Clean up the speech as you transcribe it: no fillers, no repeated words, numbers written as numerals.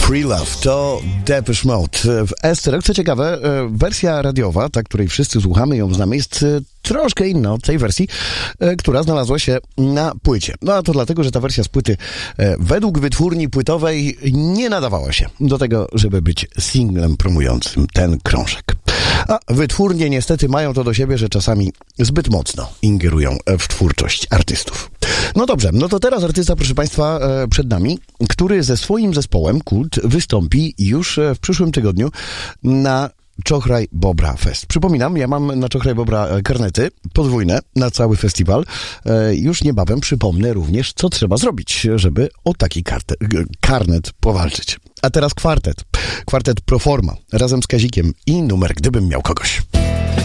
Free Love to Depeche Mode w S-Rock. Co ciekawe, wersja radiowa, ta, której wszyscy słuchamy, ją znamy, jest troszkę inna od tej wersji, która znalazła się na płycie. No a to dlatego, że ta wersja z płyty według wytwórni płytowej nie nadawała się do tego, żeby być singlem promującym ten krążek. A wytwórnie niestety mają to do siebie, że czasami zbyt mocno ingerują w twórczość artystów. No dobrze, no to teraz artysta, proszę Państwa, przed nami, który ze swoim zespołem Kult wystąpi już w przyszłym tygodniu na Czochraj Bobra Fest. Przypominam, ja mam na Czochraj Bobra karnety podwójne na cały festiwal. Już niebawem przypomnę również, co trzeba zrobić, żeby o taki karnet powalczyć. A teraz kwartet. Kwartet Proforma razem z Kazikiem i numer Gdybym miał kogoś.